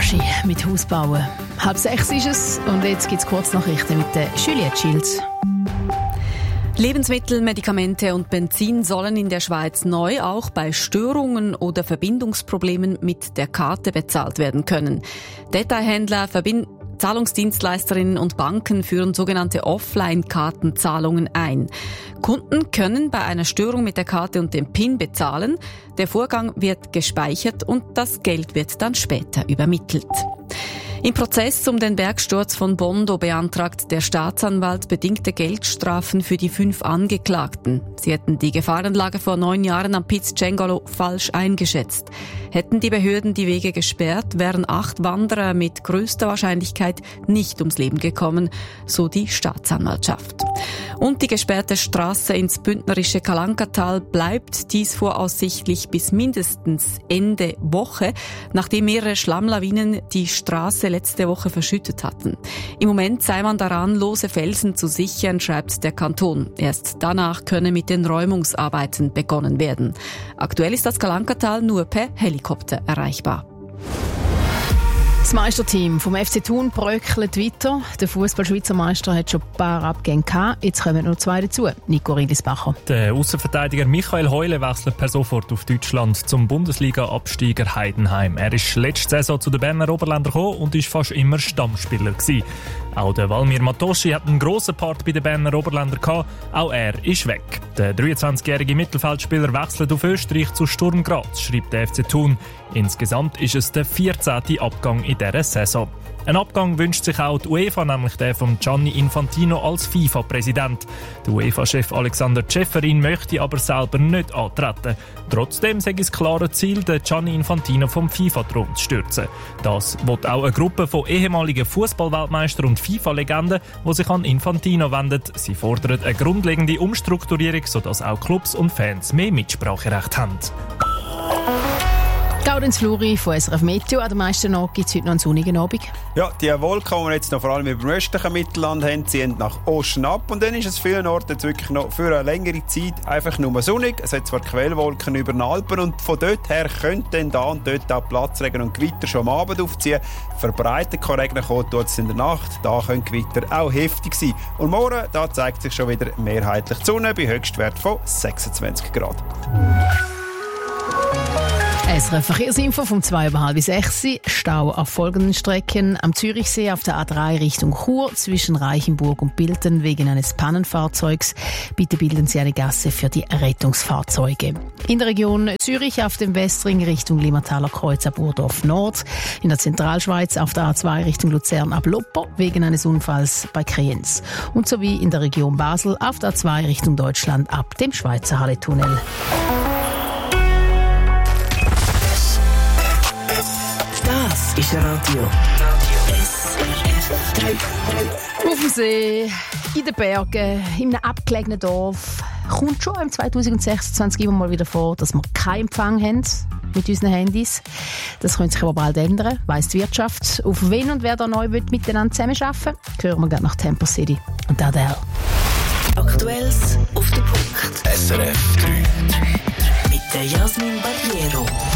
Aschi mit Hausbauen. 5:30 ist es und jetzt gibt es Kurznachrichten mit der Juliette Schilz. Lebensmittel, Medikamente und Benzin sollen in der Schweiz neu auch bei Störungen oder Verbindungsproblemen mit der Karte bezahlt werden können. Detailhändler, Zahlungsdienstleisterinnen und Banken führen sogenannte Offline-Kartenzahlungen ein. Kunden können bei einer Störung mit der Karte und dem PIN bezahlen. Der Vorgang wird gespeichert und das Geld wird dann später übermittelt. Im Prozess um den Bergsturz von Bondo beantragt der Staatsanwalt bedingte Geldstrafen für die 5 Angeklagten. Sie hätten die Gefahrenlage vor 9 Jahren am Piz Cengolo falsch eingeschätzt. Hätten die Behörden die Wege gesperrt, wären 8 Wanderer mit größter Wahrscheinlichkeit nicht ums Leben gekommen, so die Staatsanwaltschaft. Und die gesperrte Strasse ins bündnerische Kalankatal bleibt dies voraussichtlich bis mindestens Ende Woche, nachdem mehrere Schlammlawinen die Straße letzte Woche verschüttet hatten. Im Moment sei man daran, lose Felsen zu sichern, schreibt der Kanton. Erst danach könne mit den Räumungsarbeiten begonnen werden. Aktuell ist das Kalankatal nur per Helikopter erreichbar. Das Meisterteam vom FC Thun bröckelt weiter. Der Fußball-Schweizer Meister hat schon ein paar Abgänge gehabt. Jetzt kommen noch 2 dazu. Nico Riedisbacher. Der Aussenverteidiger Michael Heule wechselt per sofort auf Deutschland zum Bundesliga-Absteiger Heidenheim. Er ist letzte Saison zu den Berner Oberländern gekommen und ist fast immer Stammspieler gewesen. Auch der Valmir Matoschi hat einen grossen Part bei den Berner Oberländern gehabt. Auch er ist weg. Der 23-jährige Mittelfeldspieler wechselt auf Österreich zu Sturm Graz, schreibt der FC Thun. Insgesamt ist es der 14. Abgang in dieser Saison. Ein Abgang wünscht sich auch die UEFA, nämlich der von Gianni Infantino als FIFA-Präsident. Der UEFA-Chef Alexander Ceferin möchte aber selber nicht antreten. Trotzdem sei es klare Ziel, den Gianni Infantino vom FIFA-Thron zu stürzen. Das will auch eine Gruppe von ehemaligen Fußball-Weltmeistern und FIFA-Legenden, die sich an Infantino wendet. Sie fordern eine grundlegende Umstrukturierung, sodass auch Clubs und Fans mehr Mitspracherecht haben. Gaudenz Fluri von SRF Meteo. An den meisten Orten gibt es heute noch einen sonnigen Abend. Ja, die Wolken, die wir jetzt noch vor allem über dem östlichen Mittelland haben, ziehen nach Osten ab. Und dann ist es vielen Orten jetzt wirklich noch für eine längere Zeit einfach nur sonnig. Es hat zwar Quellwolken über den Alpen und von dort her könnte dann da und dort auch Platzregen und Gewitter schon am Abend aufziehen. Verbreitet kann Regen kommen, tut es in der Nacht. Da können Gewitter auch heftig sein. Und morgen, da zeigt sich schon wieder mehrheitlich die Sonne bei Höchstwert von 26 Grad. SRF Verkehrsinfo vom 5:30 Stau auf folgenden Strecken. Am Zürichsee auf der A3 Richtung Chur zwischen Reichenburg und Bilten wegen eines Pannenfahrzeugs. Bitte bilden Sie eine Gasse für die Rettungsfahrzeuge. In der Region Zürich auf dem Westring Richtung Limmertaler Kreuz ab Urdorf Nord. In der Zentralschweiz auf der A2 Richtung Luzern ab Lopper wegen eines Unfalls bei Kriens. Und sowie in der Region Basel auf der A2 Richtung Deutschland ab dem Schweizer Halletunnel. Das ist Radio SRF 3. Auf dem See, in den Bergen, in einem abgelegenen Dorf. Kommt schon im 2026 immer mal wieder vor, dass wir keinen Empfang haben mit unseren Handys. Das könnte sich aber bald ändern, weiss die Wirtschaft. Auf wen und wer da neu miteinander zusammenarbeiten will, hören wir gerne nach Tempo City und Adele. Aktuelles auf den Punkt. SRF 3. Mit der Jasmin Barriero.